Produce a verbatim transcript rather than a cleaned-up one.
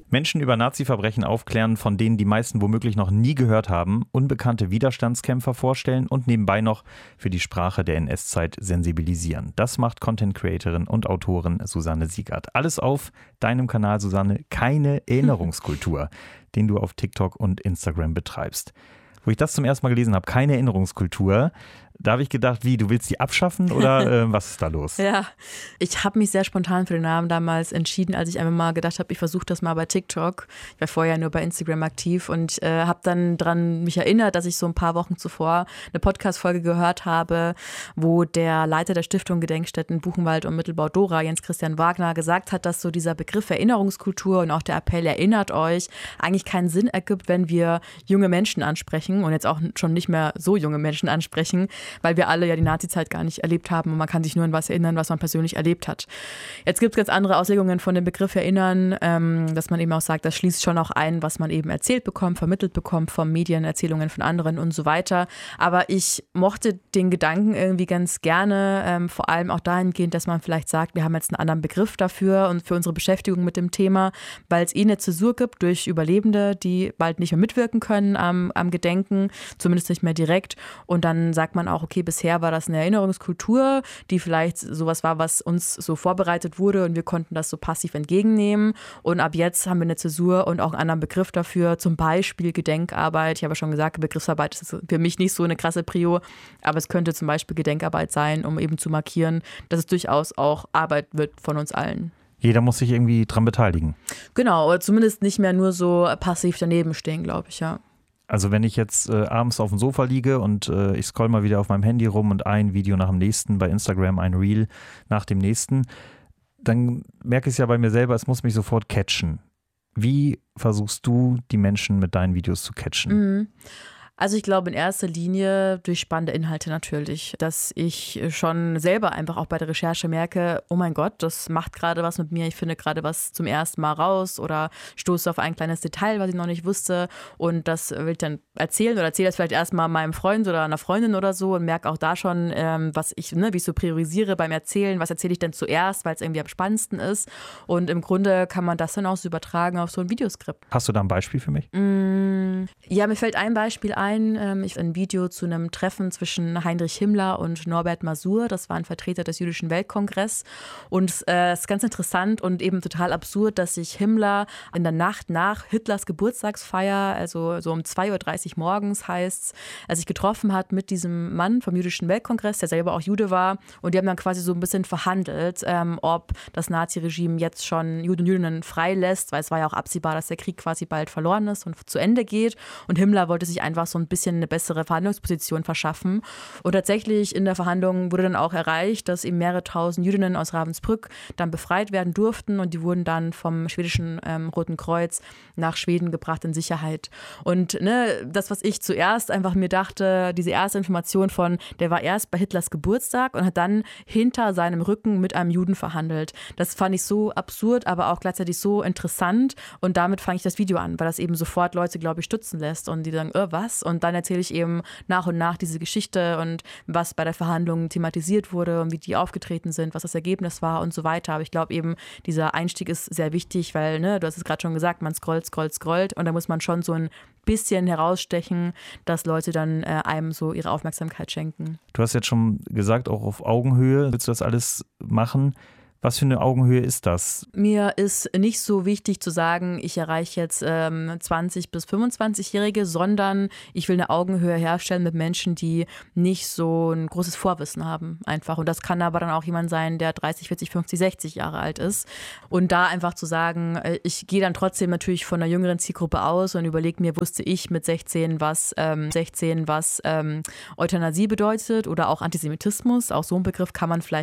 Menschen über Nazi-Verbrechen aufklären, von denen die meisten womöglich noch nie gehört haben, unbekannte Widerstandskämpfer vorstellen und nebenbei noch für die Sprache der N S-Zeit sensibilisieren. Das macht Content-Creatorin und Autorin Susanne Siegert. Alles auf deinem Kanal, Susanne, keine Erinnerungskultur, den du auf TikTok und Instagram betreibst. Wo ich das zum ersten Mal gelesen habe, keine Erinnerungskultur, da habe ich gedacht, wie, du willst die abschaffen oder äh, was ist da los? Ja, ich habe mich sehr spontan für den Namen damals entschieden, als ich einfach mal gedacht habe, ich versuche das mal bei TikTok. Ich war vorher nur bei Instagram aktiv und äh, habe dann dran mich erinnert, dass ich so ein paar Wochen zuvor eine Podcast-Folge gehört habe, wo der Leiter der Stiftung Gedenkstätten Buchenwald und Mittelbau Dora, Jens Christian Wagner, gesagt hat, dass so dieser Begriff Erinnerungskultur und auch der Appell erinnert euch eigentlich keinen Sinn ergibt, wenn wir junge Menschen ansprechen und jetzt auch schon nicht mehr so junge Menschen ansprechen, weil wir alle ja die Nazizeit gar nicht erlebt haben und man kann sich nur an was erinnern, was man persönlich erlebt hat. Jetzt gibt es ganz andere Auslegungen von dem Begriff Erinnern, ähm, dass man eben auch sagt, das schließt schon auch ein, was man eben erzählt bekommt, vermittelt bekommt von Medien, Erzählungen von anderen und so weiter. Aber ich mochte den Gedanken irgendwie ganz gerne, ähm, vor allem auch dahingehend, dass man vielleicht sagt, wir haben jetzt einen anderen Begriff dafür und für unsere Beschäftigung mit dem Thema, weil es eh eine Zäsur gibt durch Überlebende, die bald nicht mehr mitwirken können am, am Gedenken, zumindest nicht mehr direkt. Und dann sagt man auch, okay, bisher war das eine Erinnerungskultur, die vielleicht sowas war, was uns so vorbereitet wurde und wir konnten das so passiv entgegennehmen. Und ab jetzt haben wir eine Zäsur und auch einen anderen Begriff dafür, zum Beispiel Gedenkarbeit. Ich habe ja schon gesagt, Begriffsarbeit ist für mich nicht so eine krasse Prio, aber es könnte zum Beispiel Gedenkarbeit sein, um eben zu markieren, dass es durchaus auch Arbeit wird von uns allen. Jeder muss sich irgendwie dran beteiligen. Genau, oder zumindest nicht mehr nur so passiv daneben stehen, glaube ich, ja. Also wenn ich jetzt äh, abends auf dem Sofa liege und äh, ich scroll mal wieder auf meinem Handy rum und ein Video nach dem nächsten, bei Instagram ein Reel nach dem nächsten, dann merke ich es ja bei mir selber, es muss mich sofort catchen. Wie versuchst du, die Menschen mit deinen Videos zu catchen? Mhm. Also ich glaube in erster Linie durch spannende Inhalte natürlich, dass ich schon selber einfach auch bei der Recherche merke, oh mein Gott, das macht gerade was mit mir, ich finde gerade was zum ersten Mal raus oder stoße auf ein kleines Detail, was ich noch nicht wusste und das will ich dann erzählen oder erzähle das vielleicht erstmal meinem Freund oder einer Freundin oder so und merke auch da schon, ähm, was ich, ne, wie ich so priorisiere beim Erzählen, was erzähle ich denn zuerst, weil es irgendwie am spannendsten ist und im Grunde kann man das dann auch so übertragen auf so ein Videoskript. Hast du da ein Beispiel für mich? Mm, ja, mir fällt ein Beispiel ein, Ich ein Video zu einem Treffen zwischen Heinrich Himmler und Norbert Masur. Das war ein Vertreter des Jüdischen Weltkongress. Und es äh, ist ganz interessant und eben total absurd, dass sich Himmler in der Nacht nach Hitlers Geburtstagsfeier, also so um zwei Uhr dreißig morgens heißt es, er sich getroffen hat mit diesem Mann vom Jüdischen Weltkongress, der selber auch Jude war. Und die haben dann quasi so ein bisschen verhandelt, ähm, ob das Naziregime jetzt schon Juden und Jüdinnen freilässt, weil es war ja auch absehbar, dass der Krieg quasi bald verloren ist und zu Ende geht. Und Himmler wollte sich einfach so ein bisschen eine bessere Verhandlungsposition verschaffen. Und tatsächlich in der Verhandlung wurde dann auch erreicht, dass eben mehrere tausend Jüdinnen aus Ravensbrück dann befreit werden durften und die wurden dann vom schwedischen ähm, Roten Kreuz nach Schweden gebracht in Sicherheit. Und ne, das, was ich zuerst einfach mir dachte, diese erste Information von, der war erst bei Hitlers Geburtstag und hat dann hinter seinem Rücken mit einem Juden verhandelt. Das fand ich so absurd, aber auch gleichzeitig so interessant und damit fange ich das Video an, weil das eben sofort Leute, glaube ich, stützen lässt und die sagen, äh, was? Und dann erzähle ich eben nach und nach diese Geschichte und was bei der Verhandlung thematisiert wurde und wie die aufgetreten sind, was das Ergebnis war und so weiter. Aber ich glaube eben, dieser Einstieg ist sehr wichtig, weil, ne, du hast es gerade schon gesagt, man scrollt, scrollt, scrollt und da muss man schon so ein bisschen herausstechen, dass Leute dann äh, einem so ihre Aufmerksamkeit schenken. Du hast jetzt schon gesagt, auch auf Augenhöhe willst du das alles machen. Was für eine Augenhöhe ist das? Mir ist nicht so wichtig zu sagen, ich erreiche jetzt ähm, zwanzig- bis fünfundzwanzigjährige, sondern ich will eine Augenhöhe herstellen mit Menschen, die nicht so ein großes Vorwissen haben einfach. Und das kann aber dann auch jemand sein, der dreißig, vierzig, fünfzig, sechzig Jahre alt ist. Und da einfach zu sagen, ich gehe dann trotzdem natürlich von einer jüngeren Zielgruppe aus und überlege mir, wusste ich mit sechzehn, was, ähm, sechzehn, was ähm, Euthanasie bedeutet oder auch Antisemitismus. Auch so ein Begriff kann man vielleicht